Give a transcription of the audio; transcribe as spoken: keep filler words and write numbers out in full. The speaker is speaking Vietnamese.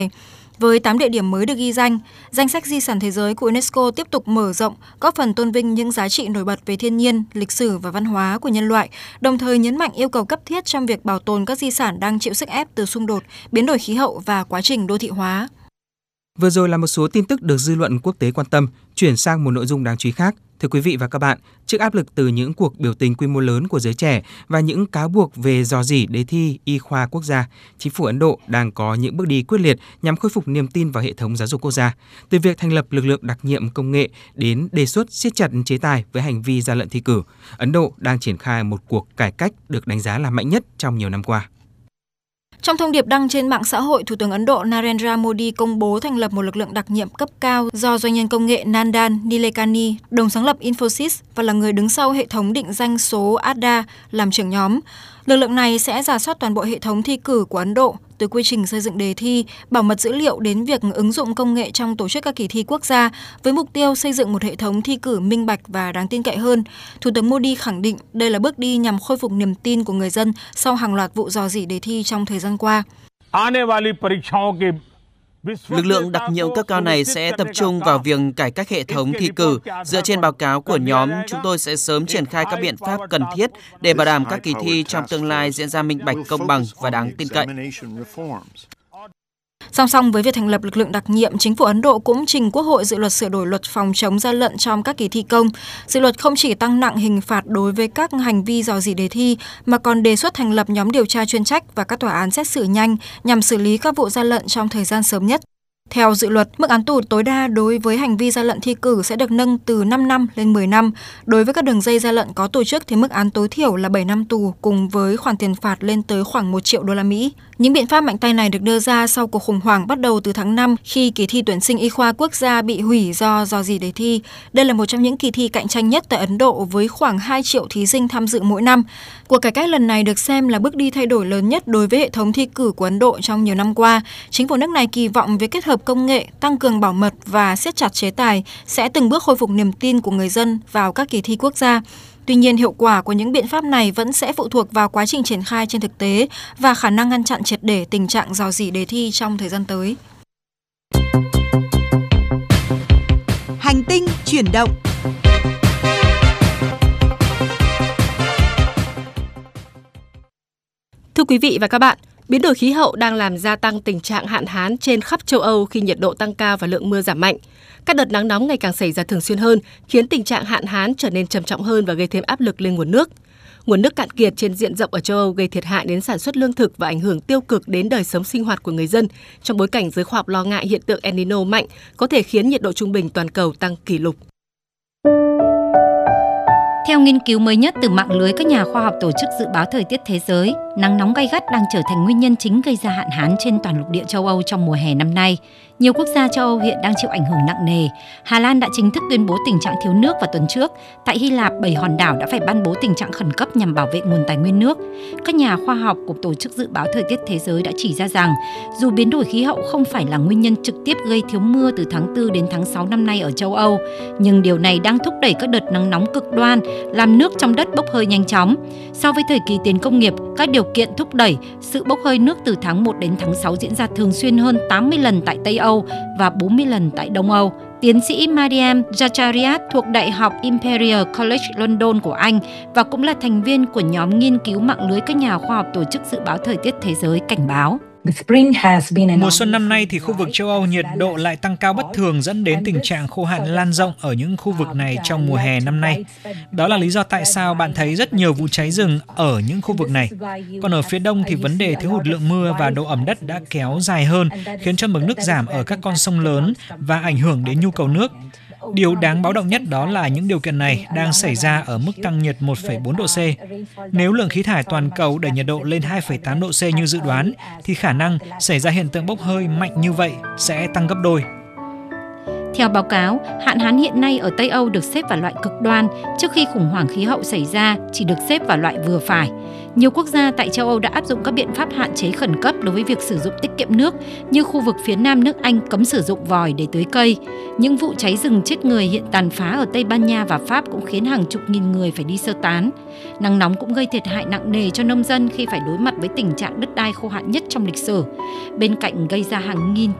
Với tám địa điểm mới được ghi danh, danh sách di sản thế giới của UNESCO tiếp tục mở rộng, góp phần tôn vinh những giá trị nổi bật về thiên nhiên, lịch sử và văn hóa của nhân loại, đồng thời nhấn mạnh yêu cầu cấp thiết trong việc bảo tồn các di sản đang chịu sức ép từ xung đột, biến đổi khí hậu và quá trình đô thị hóa. Vừa rồi là một số tin tức được dư luận quốc tế quan tâm, chuyển sang một nội dung đáng chú ý khác. Thưa quý vị và các bạn, trước áp lực từ những cuộc biểu tình quy mô lớn của giới trẻ và những cáo buộc về rò rỉ đề thi y khoa quốc gia, chính phủ Ấn Độ đang có những bước đi quyết liệt nhằm khôi phục niềm tin vào hệ thống giáo dục quốc gia. Từ việc thành lập lực lượng đặc nhiệm công nghệ đến đề xuất siết chặt chế tài với hành vi gian lận thi cử, Ấn Độ đang triển khai một cuộc cải cách được đánh giá là mạnh nhất trong nhiều năm qua. Trong thông điệp đăng trên mạng xã hội, Thủ tướng Ấn Độ Narendra Modi công bố thành lập một lực lượng đặc nhiệm cấp cao do doanh nhân công nghệ Nandan Nilekani, đồng sáng lập Infosys và là người đứng sau hệ thống định danh số Aadhaar làm trưởng nhóm. Lực lượng này sẽ rà soát toàn bộ hệ thống thi cử của Ấn Độ, từ quy trình xây dựng đề thi, bảo mật dữ liệu đến việc ứng dụng công nghệ trong tổ chức các kỳ thi quốc gia, với mục tiêu xây dựng một hệ thống thi cử minh bạch và đáng tin cậy hơn. Thủ tướng Modi khẳng định đây là bước đi nhằm khôi phục niềm tin của người dân sau hàng loạt vụ rò rỉ đề thi trong thời gian qua. Lực lượng đặc nhiệm cấp cao này sẽ tập trung vào việc cải cách hệ thống thi cử. Dựa trên báo cáo của nhóm, chúng tôi sẽ sớm triển khai các biện pháp cần thiết để bảo đảm các kỳ thi trong tương lai diễn ra minh bạch, công bằng và đáng tin cậy. Song song với việc thành lập lực lượng đặc nhiệm, chính phủ Ấn Độ cũng trình Quốc hội dự luật sửa đổi luật phòng chống gian lận trong các kỳ thi công. Dự luật không chỉ tăng nặng hình phạt đối với các hành vi rò rỉ đề thi, mà còn đề xuất thành lập nhóm điều tra chuyên trách và các tòa án xét xử nhanh nhằm xử lý các vụ gian lận trong thời gian sớm nhất. Theo dự luật, mức án tù tối đa đối với hành vi gian lận thi cử sẽ được nâng từ năm năm lên mười năm. Đối với các đường dây gian lận có tổ chức thì mức án tối thiểu là bảy năm tù cùng với khoản tiền phạt lên tới khoảng một triệu đô la Mỹ. Những biện pháp mạnh tay này được đưa ra sau cuộc khủng hoảng bắt đầu từ tháng năm khi kỳ thi tuyển sinh y khoa quốc gia bị hủy do rò rỉ đề thi. Đây là một trong những kỳ thi cạnh tranh nhất tại Ấn Độ với khoảng hai triệu thí sinh tham dự mỗi năm. Cuộc cải cách lần này được xem là bước đi thay đổi lớn nhất đối với hệ thống thi cử của Ấn Độ trong nhiều năm qua. Chính phủ nước này kỳ vọng với kết hợp công nghệ, tăng cường bảo mật và siết chặt chế tài sẽ từng bước khôi phục niềm tin của người dân vào các kỳ thi quốc gia. Tuy nhiên, hiệu quả của những biện pháp này vẫn sẽ phụ thuộc vào quá trình triển khai trên thực tế và khả năng ngăn chặn triệt để tình trạng rò rỉ đề thi trong thời gian tới. Hành tinh chuyển động. Thưa quý vị và các bạn, biến đổi khí hậu đang làm gia tăng tình trạng hạn hán trên khắp châu Âu khi nhiệt độ tăng cao và lượng mưa giảm mạnh. Các đợt nắng nóng ngày càng xảy ra thường xuyên hơn, khiến tình trạng hạn hán trở nên trầm trọng hơn và gây thêm áp lực lên nguồn nước. Nguồn nước cạn kiệt trên diện rộng ở châu Âu gây thiệt hại đến sản xuất lương thực và ảnh hưởng tiêu cực đến đời sống sinh hoạt của người dân, trong bối cảnh giới khoa học lo ngại hiện tượng El Nino mạnh có thể khiến nhiệt độ trung bình toàn cầu tăng kỷ lục. Theo nghiên cứu mới nhất từ mạng lưới các nhà khoa học tổ chức dự báo thời tiết thế giới, nắng nóng gay gắt đang trở thành nguyên nhân chính gây ra hạn hán trên toàn lục địa châu Âu trong mùa hè năm nay. Nhiều quốc gia châu Âu hiện đang chịu ảnh hưởng nặng nề. Hà Lan đã chính thức tuyên bố tình trạng thiếu nước vào tuần trước. Tại Hy Lạp, bảy hòn đảo đã phải ban bố tình trạng khẩn cấp nhằm bảo vệ nguồn tài nguyên nước. Các nhà khoa học của Tổ chức Dự báo Thời tiết Thế giới đã chỉ ra rằng, dù biến đổi khí hậu không phải là nguyên nhân trực tiếp gây thiếu mưa từ tháng tư đến tháng sáu năm nay ở châu Âu, nhưng điều này đang thúc đẩy các đợt nắng nóng cực đoan, làm nước trong đất bốc hơi nhanh chóng. So với thời kỳ tiền công nghiệp, các điều kiện thúc đẩy sự bốc hơi nước từ tháng một đến tháng sáu diễn ra thường xuyên hơn tám mươi lần tại Tây Âu và bốn mươi lần tại Đông Âu. Tiến sĩ Mariam Zacharias thuộc Đại học Imperial College London của Anh và cũng là thành viên của nhóm nghiên cứu mạng lưới các nhà khoa học Tổ chức Dự báo Thời tiết Thế giới cảnh báo. Mùa xuân năm nay thì khu vực châu Âu nhiệt độ lại tăng cao bất thường, dẫn đến tình trạng khô hạn lan rộng ở những khu vực này trong mùa hè năm nay. Đó là lý do tại sao bạn thấy rất nhiều vụ cháy rừng ở những khu vực này. Còn ở phía đông thì vấn đề thiếu hụt lượng mưa và độ ẩm đất đã kéo dài hơn, khiến cho mực nước giảm ở các con sông lớn và ảnh hưởng đến nhu cầu nước. Điều đáng báo động nhất đó là những điều kiện này đang xảy ra ở mức tăng nhiệt một phẩy bốn độ C. Nếu lượng khí thải toàn cầu đẩy nhiệt độ lên hai phẩy tám độ C như dự đoán, thì khả năng xảy ra hiện tượng bốc hơi mạnh như vậy sẽ tăng gấp đôi. Theo báo cáo, hạn hán hiện nay ở Tây Âu được xếp vào loại cực đoan, trước khi khủng hoảng khí hậu xảy ra chỉ được xếp vào loại vừa phải. Nhiều quốc gia tại châu Âu đã áp dụng các biện pháp hạn chế khẩn cấp đối với việc sử dụng tiết kiệm nước, như khu vực phía nam nước Anh cấm sử dụng vòi để tưới cây. Những vụ cháy rừng chết người hiện tàn phá ở Tây Ban Nha và Pháp cũng khiến hàng chục nghìn người phải đi sơ tán. Nắng nóng cũng gây thiệt hại nặng nề cho nông dân khi phải đối mặt với tình trạng đất đai khô hạn nhất trong lịch sử. Bên cạnh gây ra hàng nghìn